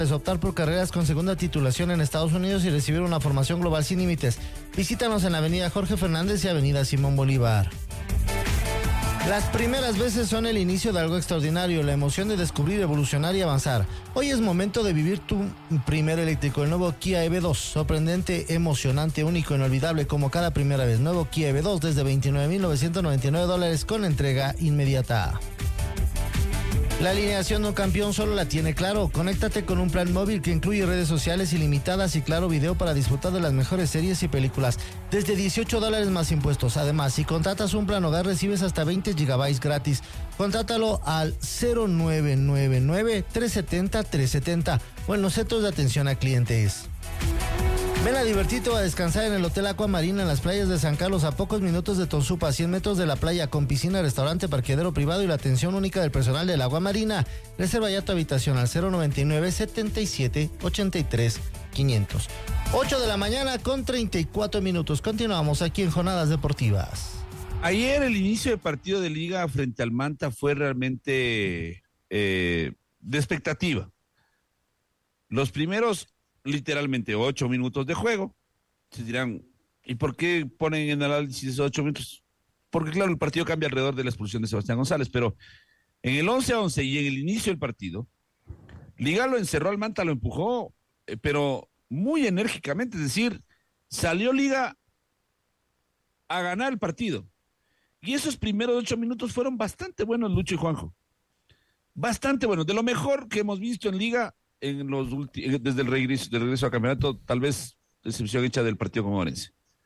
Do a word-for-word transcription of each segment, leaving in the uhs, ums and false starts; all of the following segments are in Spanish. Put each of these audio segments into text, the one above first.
optar por carreras con segunda titulación en Estados Unidos y recibir una formación global sin límites. Visítanos en la avenida Jorge Fernández y avenida Simón Bolívar. Las primeras veces son el inicio de algo extraordinario, la emoción de descubrir, evolucionar y avanzar. Hoy es momento de vivir tu primer eléctrico, el nuevo Kia E V dos. Sorprendente, emocionante, único, inolvidable como cada primera vez. Nuevo Kia E V dos desde veintinueve mil novecientos noventa y nueve dólares con entrega inmediata. La alineación de un campeón solo la tiene Claro. Conéctate con un plan móvil que incluye redes sociales ilimitadas y Claro Video para disfrutar de las mejores series y películas desde dieciocho dólares más impuestos. Además, si contratas un plan hogar recibes hasta veinte gigabytes gratis. Contrátalo al cero nueve nueve nueve, tres siete cero, tres siete cero o en los centros de atención a clientes. Ven a divertirte o a descansar en el Hotel Aquamarina en las playas de San Carlos, a pocos minutos de Tonsupa, a cien metros de la playa, con piscina, restaurante, parqueadero privado y la atención única del personal del Agua Marina. Reserva ya tu habitación al cero noventa y nueve, setenta y siete, ochenta y tres, quinientos. ocho de la mañana con treinta y cuatro minutos. Continuamos aquí en Jornadas Deportivas. Ayer el inicio del partido de Liga frente al Manta fue realmente eh, de expectativa. Los primeros literalmente ocho minutos de juego. Se dirán, ¿y por qué ponen en el análisis ocho minutos? Porque claro, el partido cambia alrededor de la expulsión de Sebastián González, pero en el once a once y en el inicio del partido, Liga lo encerró al Manta, lo empujó, eh, pero muy enérgicamente, es decir, salió Liga a ganar el partido. Y esos primeros ocho minutos fueron bastante buenos, Lucho y Juanjo. Bastante buenos, de lo mejor que hemos visto en Liga en los ulti- desde el regreso, del regreso al campeonato, tal vez excepción hecha del partido con Orense.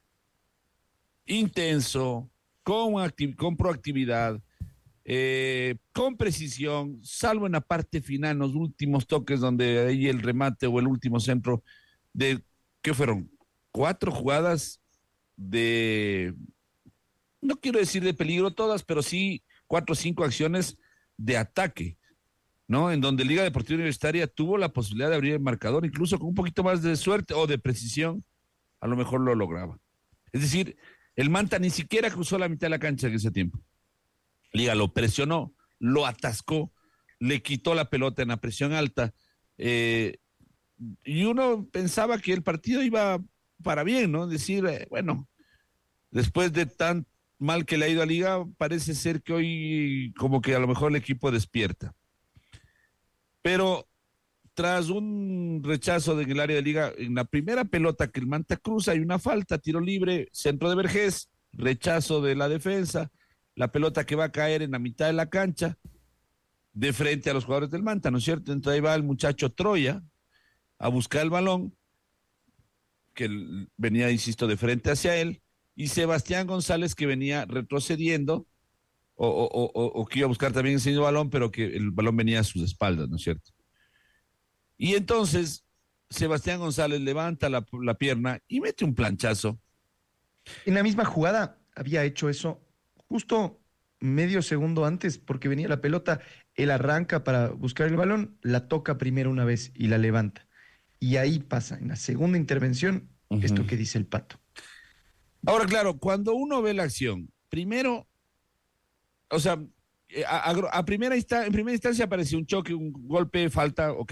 Intenso, con, acti- con proactividad, eh, con precisión, salvo en la parte final, en los últimos toques donde ahí el remate o el último centro de, ¿qué fueron? Cuatro jugadas de, no quiero decir de peligro todas, pero sí cuatro o cinco acciones de ataque, ¿no? En donde Liga Deportiva Universitaria tuvo la posibilidad de abrir el marcador, incluso con un poquito más de suerte o de precisión, a lo mejor lo lograba. Es decir, el Manta ni siquiera cruzó la mitad de la cancha en ese tiempo. Liga lo presionó, lo atascó, le quitó la pelota en la presión alta, eh, y uno pensaba que el partido iba para bien, ¿no? Es decir, eh, bueno, después de tan mal que le ha ido a Liga, parece ser que hoy como que a lo mejor el equipo despierta. Pero tras un rechazo en el área de Liga, en la primera pelota que el Manta cruza hay una falta, tiro libre, centro de Vergés, rechazo de la defensa, la pelota que va a caer en la mitad de la cancha, de frente a los jugadores del Manta, ¿no es cierto? Entonces ahí va el muchacho Troya a buscar el balón, que venía, insisto, de frente hacia él, y Sebastián González que venía retrocediendo, O, o, o, o que iba a buscar también ese mismo balón, pero que el balón venía a sus espaldas, ¿no es cierto? Y entonces Sebastián González levanta la, la pierna y mete un planchazo. En la misma jugada había hecho eso justo medio segundo antes, porque venía la pelota, él arranca para buscar el balón, la toca primero una vez y la levanta. Y ahí pasa, en la segunda intervención, uh-huh. Esto que dice el Pato. Ahora, claro, cuando uno ve la acción, primero... O sea, a, a, a primera insta- en primera instancia apareció un choque, un golpe, falta, ok.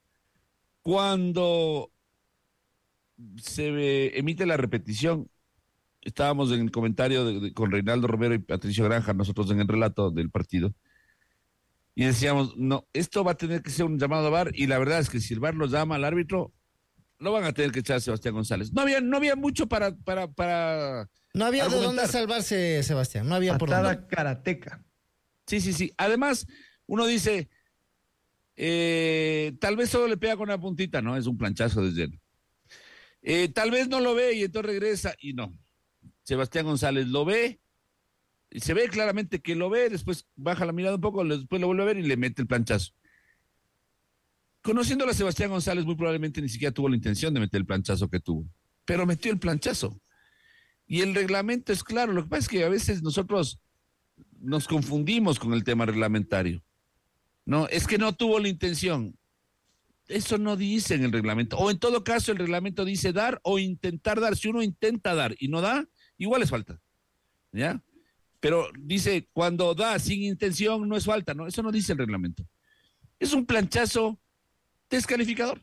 Cuando se ve, emite la repetición, estábamos en el comentario de, de, con Reinaldo Romero y Patricio Granja, nosotros en el relato del partido, y decíamos, no, esto va a tener que ser un llamado a V A R, y la verdad es que si el V A R lo llama al árbitro, lo van a tener que echar a Sebastián González. No había, no había mucho para... para, para No había argumentar. De dónde salvarse, Sebastián. No había Patada por dónde. karateca. Sí, sí, sí. Además, uno dice, eh, tal vez solo le pega con una puntita, ¿no? Es un planchazo desde él. Eh, tal vez no lo ve y entonces regresa y no. Sebastián González lo ve, y se ve claramente que lo ve, después baja la mirada un poco, después lo vuelve a ver y le mete el planchazo. Conociéndolo a Sebastián González, muy probablemente ni siquiera tuvo la intención de meter el planchazo que tuvo, pero metió el planchazo. Y el reglamento es claro, lo que pasa es que a veces nosotros nos confundimos con el tema reglamentario. No, es que no tuvo la intención. Eso no dice en el reglamento. O en todo caso, el reglamento dice dar o intentar dar. Si uno intenta dar y no da, igual es falta. ¿Ya? Pero dice, cuando da sin intención no es falta, ¿no? Eso no dice el reglamento. Es un planchazo descalificador.